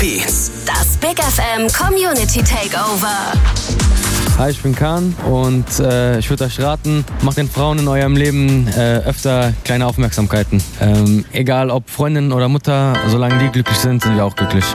Beats. Das Big FM Community Takeover. Hi, ich bin Kahn und ich würde euch raten, macht den Frauen in eurem Leben öfter kleine Aufmerksamkeiten. Egal ob Freundin oder Mutter, solange die glücklich sind, sind wir auch glücklich.